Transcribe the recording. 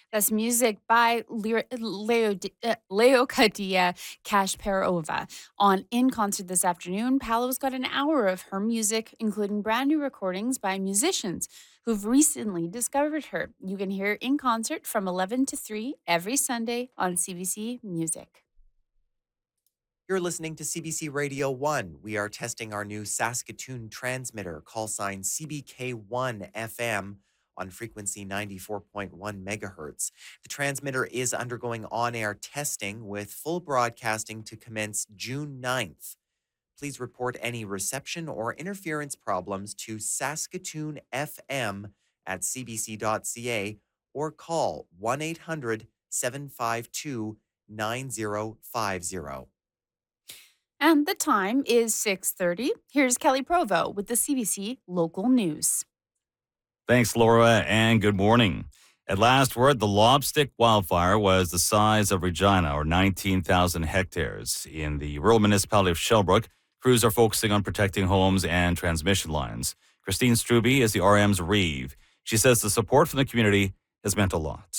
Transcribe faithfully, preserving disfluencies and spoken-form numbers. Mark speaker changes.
Speaker 1: That's music by Leo, Leo, uh, Leocadia Kashperova. On In Concert this afternoon, Palo's got an hour of her music, including brand new recordings by musicians who've recently discovered her. You can hear In Concert from eleven to three every Sunday on C B C Music.
Speaker 2: You're listening to C B C Radio one. We are testing our new Saskatoon transmitter, call sign C B K one F M on frequency ninety-four point one megahertz. The transmitter is undergoing on-air testing with full broadcasting to commence June ninth. Please report any reception or interference problems to Saskatoon F M at c b c dot c a or call one eight hundred seven five two nine zero five zero.
Speaker 1: And the time is six thirty. Here's Kelly Provo with the C B C local news.
Speaker 3: Thanks, Laura, and good morning. At last word, the Lobstick wildfire was the size of Regina, or nineteen thousand hectares. In the rural municipality of Shelbrook, crews are focusing on protecting homes and transmission lines. Christine Struby is the R M's Reeve. She says the support from the community has meant a lot.